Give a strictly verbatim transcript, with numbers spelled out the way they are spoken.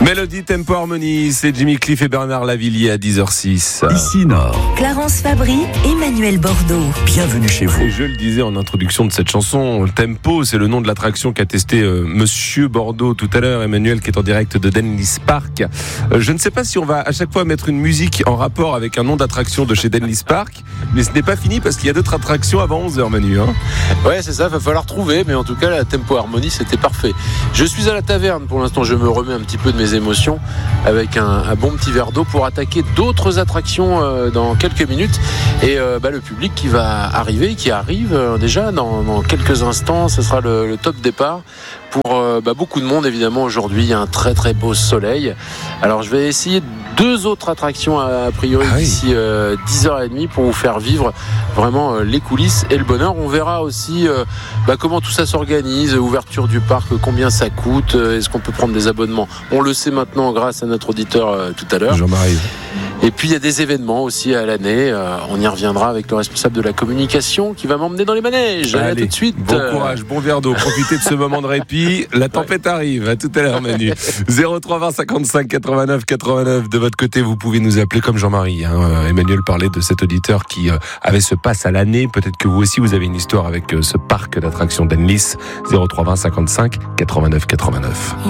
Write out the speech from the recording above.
Mélodie, tempo, harmonie, c'est Jimmy Cliff et Bernard Lavilliers à dix heures six. Ici Nord. Clarence Fabry, Emmanuel Bordeaux. Bienvenue chez vous. Et je le disais en introduction de cette chanson, le tempo, c'est le nom de l'attraction qu'a testé euh, Monsieur Bordeaux tout à l'heure, Emmanuel, qui est en direct de Denlis Park. Euh, je ne sais pas si on va à chaque fois mettre une musique en rapport avec un nom d'attraction de chez Denlis Park, mais ce n'est pas fini parce qu'il y a d'autres attractions avant onze heures, Manu. Hein. Ouais, c'est ça, il va falloir trouver, mais en tout cas, la tempo harmonie, c'était parfait. Je suis à la taverne, pour l'instant, je me remets un petit peu de mes émotions avec un, un bon petit verre d'eau pour attaquer d'autres attractions euh, dans quelques minutes. Et euh, bah, le public qui va arriver, qui arrive euh, déjà dans, dans quelques instants, ce sera le, le top départ pour euh, bah, beaucoup de monde évidemment aujourd'hui. Il y a un très très beau soleil. Alors je vais essayer deux autres attractions a, a priori ah oui. d'ici euh, dix heures trente pour vous faire vivre vraiment euh, les coulisses et le bonheur. On verra aussi euh, bah, comment tout ça s'organise, ouverture du parc, combien ça coûte, euh, est-ce qu'on peut prendre des abonnements. On le sait maintenant grâce à notre auditeur euh, tout à l'heure. Jean-Marie. Et puis il y a des événements aussi à l'année. Euh, on y reviendra avec le responsable de la communication qui va m'emmener dans les manèges. Allez, à tout de suite. Bon courage, bon verre d'eau. Profitez de ce moment de répit. La tempête ouais. arrive. À tout à l'heure, Manu. zéro trois vingt cinquante-cinq quatre-vingt-neuf quatre-vingt-neuf. De votre côté, vous pouvez nous appeler comme Jean-Marie. Hein. Emmanuel parlait de cet auditeur qui euh, avait ce pass à l'année. Peut-être que vous aussi, vous avez une histoire avec euh, ce parc d'attractions d'Enlis. zéro trois vingt cinquante-cinq quatre-vingt-neuf quatre-vingt-neuf.